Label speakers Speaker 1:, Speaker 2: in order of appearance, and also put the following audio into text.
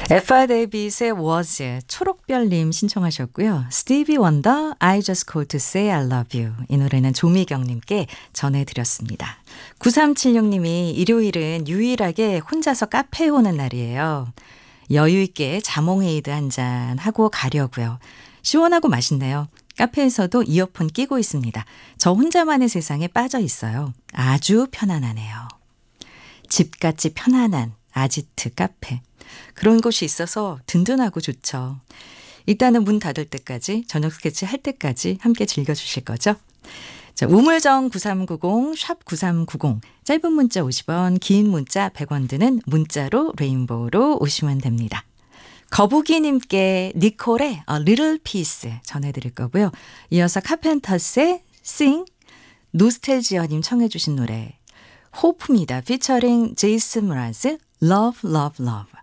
Speaker 1: 에파 데이빗의 Was, 초록별님 신청하셨고요. 스티비 원더, I just called to say I love you. 이 노래는 조미경님께 전해드렸습니다. 9376님이 일요일은 유일하게 혼자서 카페에 오는 날이에요. 여유있게 자몽에이드 한잔 하고 가려고요. 시원하고 맛있네요. 카페에서도 이어폰 끼고 있습니다. 저 혼자만의 세상에 빠져 있어요. 아주 편안하네요. 집같이 편안한 아지트 카페. 그런 곳이 있어서 든든하고 좋죠. 일단은 문 닫을 때까지, 저녁 스케치 할 때까지 함께 즐겨주실 거죠? 자, 우물정 9390, 샵 9390, 짧은 문자 50원, 긴 문자 100원 드는 문자로 레인보우로 오시면 됩니다. 거북이님께 니콜의 A Little Piece 전해드릴 거고요. 이어서 카펜터스의 Sing, 노스텔지어님 청해 주신 노래 호프입니다. 피처링 제이슨 무라즈 Love, Love, Love.